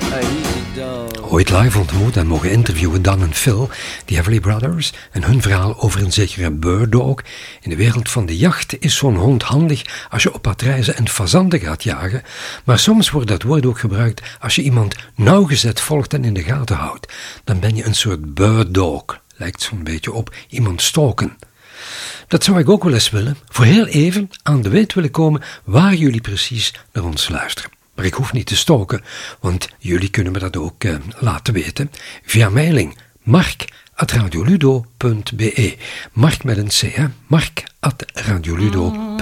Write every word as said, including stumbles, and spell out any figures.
Ooit live ontmoet en mogen interviewen Dan en Phil, de Everly Brothers, en hun verhaal over een zekere bird dog. In de wereld van de jacht is zo'n hond handig als je op pad reizen en fazanten gaat jagen, maar soms wordt dat woord ook gebruikt als je iemand nauwgezet volgt en in de gaten houdt. Dan ben je een soort bird dog, lijkt zo'n beetje op iemand stalken. Dat zou ik ook wel eens willen, voor heel even aan de weet willen komen waar jullie precies naar ons luisteren. Maar ik hoef niet te stalken, want jullie kunnen me dat ook uh, laten weten via mailing mark at radioludo punt be. Mark met een C, hè? Mark at radioludo punt be.